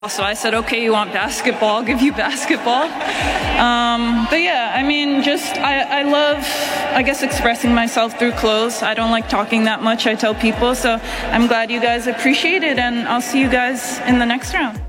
So I said, okay, you want basketball? I'll give you basketball. But yeah, I mean, I love, I guess, expressing myself through clothes. I don't like talking that much, I tell people. So I'm glad you guys appreciate it, and I'll see you guys in the next round.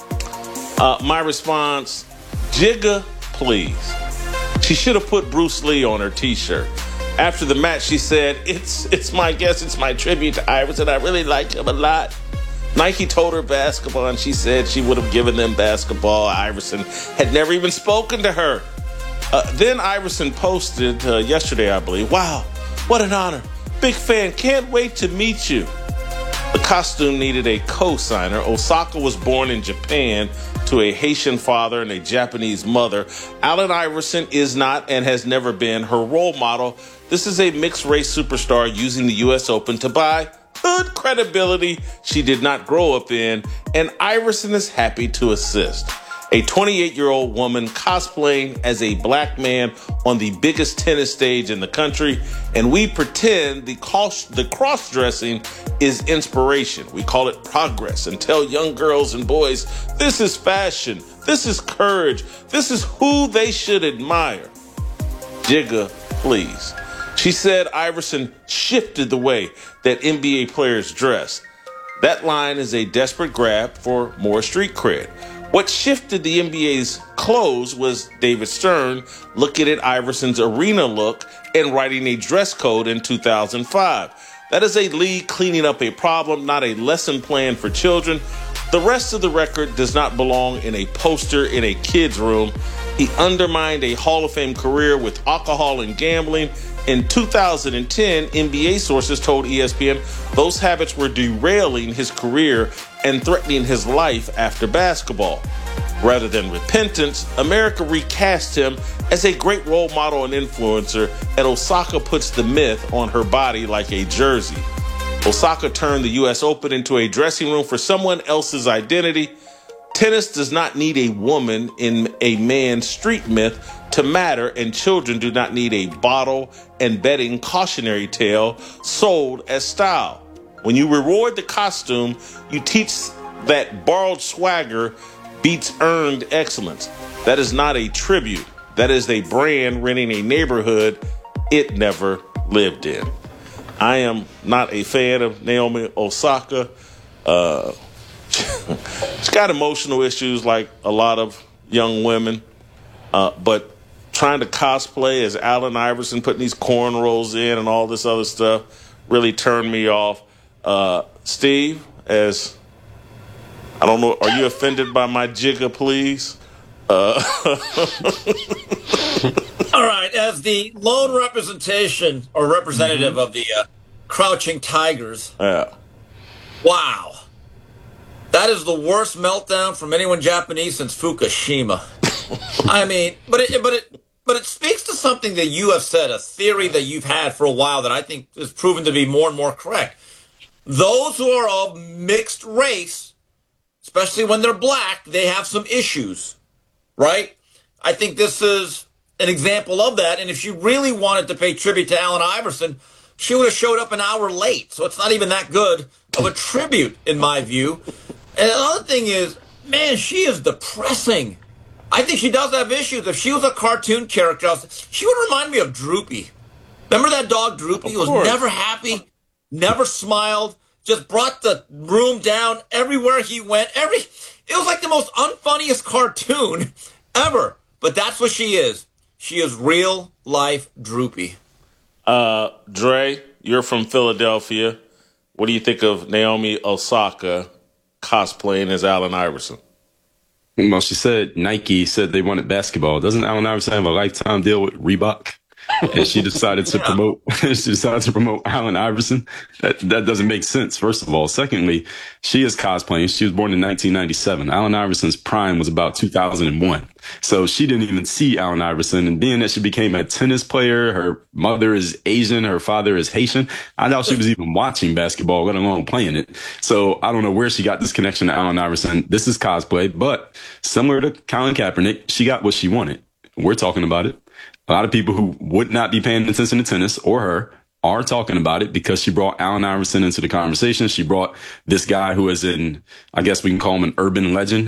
My response, Jigga, please. She should have put Bruce Lee on her T-shirt. After the match, she said, it's my guess, it's my tribute to Iverson. I really like him a lot. Nike told her basketball, and she said she would have given them basketball. Iverson had never even spoken to her. Then Iverson posted yesterday, I believe, wow, what an honor. Big fan, can't wait to meet you. The costume needed a co-signer. Osaka was born in Japan to a Haitian father and a Japanese mother. Allen Iverson is not and has never been her role model. This is a mixed-race superstar using the U.S. Open to buy hood credibility she did not grow up in, and Iverson is happy to assist. A 28-year-old woman cosplaying as a black man on the biggest tennis stage in the country, and we pretend the cross-dressing is inspiration. We call it progress and tell young girls and boys, this is fashion, this is courage, this is who they should admire. Jigga, please. She said Iverson shifted the way that NBA players dress. That line is a desperate grab for more street cred. What shifted the NBA's clothes was David Stern looking at Iverson's arena look and writing a dress code in 2005. That is a league cleaning up a problem, not a lesson plan for children. The rest of the record does not belong in a poster in a kid's room. He undermined a Hall of Fame career with alcohol and gambling. In 2010, NBA sources told ESPN those habits were derailing his career and threatening his life after basketball. Rather than repentance, America recast him as a great role model and influencer, and Osaka puts the myth on her body like a jersey. Osaka turned the U.S. Open into a dressing room for someone else's identity. Tennis does not need a woman in a man's street myth to matter, and children do not need a bottle and betting cautionary tale sold as style. When you reward the costume, you teach that borrowed swagger beats earned excellence. That is not a tribute. That is a brand renting a neighborhood it never lived in. I am not a fan of Naomi Osaka. She's got emotional issues like a lot of young women, but trying to cosplay as Allen Iverson, putting these cornrows in and all this other stuff really turned me off. Steve, I don't know, are you offended by my jigga, please? All right, as the lone representation or representative of the Crouching Tigers, Yeah. wow. That is the worst meltdown from anyone Japanese since Fukushima. I mean, but it speaks to something that you have said, a theory that you've had for a while that I think is proven to be more and more correct. Those who are of mixed race, especially when they're black, they have some issues, right? I think this is an example of that. And if she really wanted to pay tribute to Allen Iverson, she would have showed up an hour late. So it's not even that good of a tribute, in my view. And another thing is, man, she is depressing. I think she does have issues. If she was a cartoon character, she would remind me of Droopy. Remember that dog Droopy? He was never happy, never smiled, just brought the room down everywhere he went. It was like the most unfunniest cartoon ever. But that's what she is. She is real life Droopy. Dre, you're from Philadelphia. What do you think of Naomi Osaka cosplaying as Allen Iverson? Well, she said Nike said they wanted basketball. Doesn't Allen Iverson have a lifetime deal with Reebok? And she decided to promote Allen Iverson. That doesn't make sense, first of all. Secondly, she is cosplaying. She was born in 1997. Allen Iverson's prime was about 2001. So she didn't even see Allen Iverson. And being that she became a tennis player, her mother is Asian, her father is Haitian, I doubt she was even watching basketball, let alone playing it. So I don't know where she got this connection to Allen Iverson. This is cosplay, but similar to Colin Kaepernick, she got what she wanted. We're talking about it. A lot of people who would not be paying attention to tennis or her are talking about it because she brought Allen Iverson into the conversation. She brought this guy who is I guess we can call him an urban legend